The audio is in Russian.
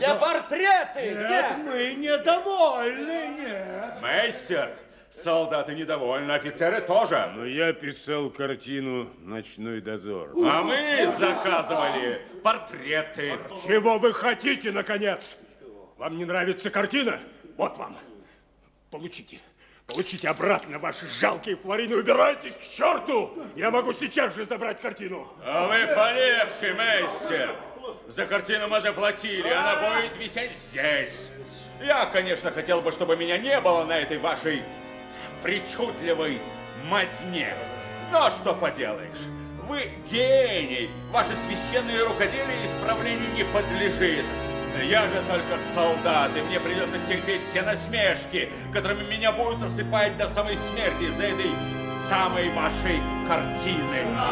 Где портреты? Нет, мы недовольны, нет. Мастер, солдаты недовольны, офицеры тоже. Но я писал картину «Ночной дозор». А мы заказывали портреты. Чего вы хотите, наконец? Вам не нравится картина? Вот вам. Получите. Получите обратно ваши жалкие флорины. Убирайтесь к черту! Я могу сейчас же забрать картину. А вы полегче, мастер. За картину мы заплатили, она будет висеть здесь. Я, конечно, хотел бы, чтобы меня не было на этой вашей причудливой мазне. Но что поделаешь, вы гений. Ваше священное рукоделие исправлению не подлежит. Я же только солдат, и мне придется терпеть все насмешки, которыми меня будут осыпать до самой смерти из-за этой самой вашей картины.